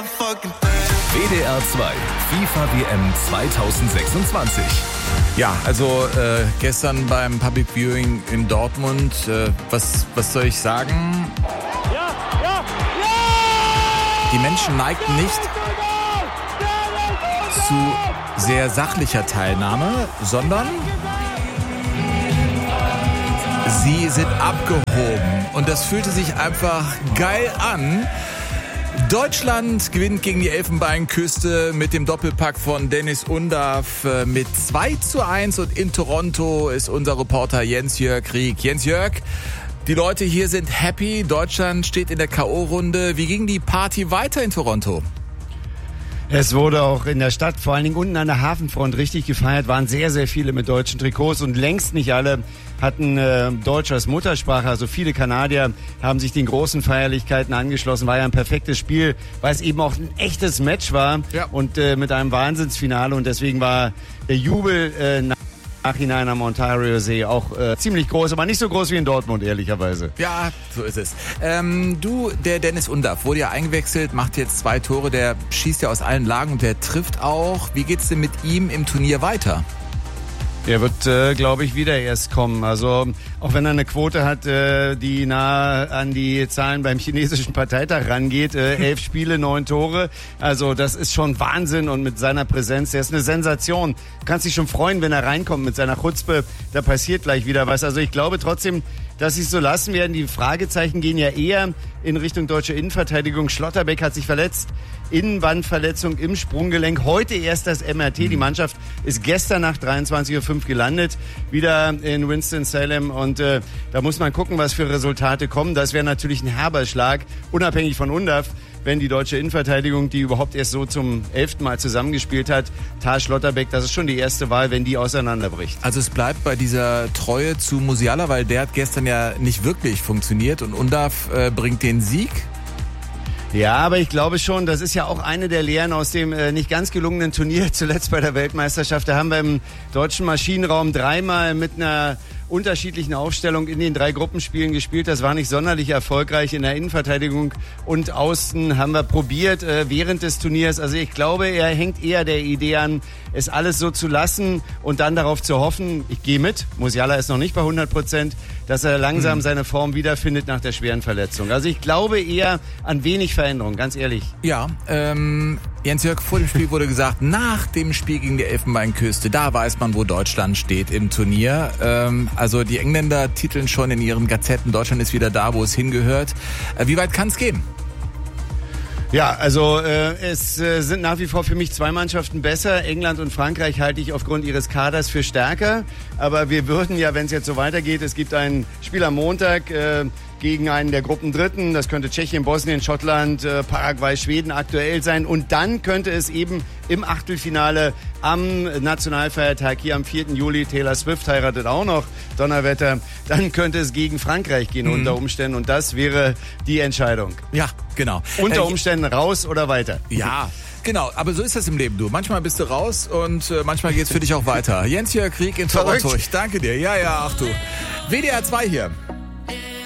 WDR 2 FIFA WM 2026. Ja, also gestern beim Public Viewing in Dortmund, was soll ich sagen? Die Menschen neigten nicht zu sehr sachlicher Teilnahme, sondern sie sind abgehoben. Und das fühlte sich einfach geil an. Deutschland gewinnt gegen die Elfenbeinküste mit dem Doppelpack von Dennis Undav mit 2:1 und in Toronto ist unser Reporter Jens-Jörg Rieck. Jens-Jörg, die Leute hier sind happy, Deutschland steht in der K.O.-Runde. Wie ging die Party weiter in Toronto? Es wurde auch in der Stadt, vor allen Dingen unten an der Hafenfront, richtig gefeiert. Waren sehr, sehr viele mit deutschen Trikots und längst nicht alle hatten Deutsch als Muttersprache. Also viele Kanadier haben sich den großen Feierlichkeiten angeschlossen. War ja ein perfektes Spiel, weil es eben auch ein echtes Match war und mit einem Wahnsinnsfinale. Und deswegen war der Jubel Nachhinein am Ontario-See auch ziemlich groß, aber nicht so groß wie in Dortmund, ehrlicherweise. Ja, so ist es. Der Dennis Undav wurde ja eingewechselt, macht jetzt 2 Tore, der schießt ja aus allen Lagen und der trifft auch. Wie geht's denn mit ihm im Turnier weiter? Er wird, glaube ich, wieder erst kommen. Also auch wenn er eine Quote hat, die nah an die Zahlen beim chinesischen Parteitag rangeht. 11 Spiele, 9 Tore. Also das ist schon Wahnsinn und mit seiner Präsenz, der ist eine Sensation. Du kannst dich schon freuen, wenn er reinkommt mit seiner Chutzpe. Da passiert gleich wieder was. Also ich glaube trotzdem, dass sie es so lassen werden. Die Fragezeichen gehen ja eher in Richtung deutsche Innenverteidigung. Schlotterbeck hat sich verletzt. Innenbandverletzung im Sprunggelenk. Heute erst das MRT. Die Mannschaft ist gestern nach 23:05 Uhr gelandet. Wieder in Winston-Salem. Und da muss man gucken, was für Resultate kommen. Das wäre natürlich ein herber Schlag, unabhängig von Undav, wenn die deutsche Innenverteidigung, die überhaupt erst so zum 11. Mal zusammengespielt hat, Tal Schlotterbeck, das ist schon die erste Wahl, wenn die auseinanderbricht. Also es bleibt bei dieser Treue zu Musiala, weil der hat gestern ja nicht wirklich funktioniert und Undav bringt den Sieg. Ja, aber ich glaube schon, das ist ja auch eine der Lehren aus dem nicht ganz gelungenen Turnier, zuletzt bei der Weltmeisterschaft. Da haben wir im deutschen Maschinenraum 3-mal mit einer unterschiedlichen Aufstellung in den 3 Gruppenspielen gespielt. Das war nicht sonderlich erfolgreich. In der Innenverteidigung und Außen haben wir probiert während des Turniers. Also ich glaube, er hängt eher der Idee an, es alles so zu lassen und dann darauf zu hoffen, ich gehe mit, Musiala ist noch nicht bei 100%, dass er langsam seine Form wiederfindet nach der schweren Verletzung. Also ich glaube eher an wenig Veränderung, ganz ehrlich. Ja, Jens-Jörg, vor dem Spiel wurde gesagt, nach dem Spiel gegen die Elfenbeinküste, da weiß man, wo Deutschland steht im Turnier. Also die Engländer titeln schon in ihren Gazetten, Deutschland ist wieder da, wo es hingehört. Wie weit kann es gehen? Ja, also es sind nach wie vor für mich 2 Mannschaften besser. England und Frankreich halte ich aufgrund ihres Kaders für stärker. Aber wir würden ja, wenn es jetzt so weitergeht, es gibt ein Spiel am Montag gegen einen der Gruppendritten. Das könnte Tschechien, Bosnien, Schottland, Paraguay, Schweden aktuell sein. Und dann könnte es eben im Achtelfinale am Nationalfeiertag hier am 4. Juli, Taylor Swift heiratet auch noch, Donnerwetter, dann könnte es gegen Frankreich gehen unter Umständen. Und das wäre die Entscheidung. Ja, genau. Unter Umständen raus oder weiter. Ja. Genau, aber so ist das im Leben, du. Manchmal bist du raus und manchmal geht's für dich auch weiter. Jens-Jörg Rieck in Toronto. Ich danke dir. Ja, ach du. WDR 2 hier.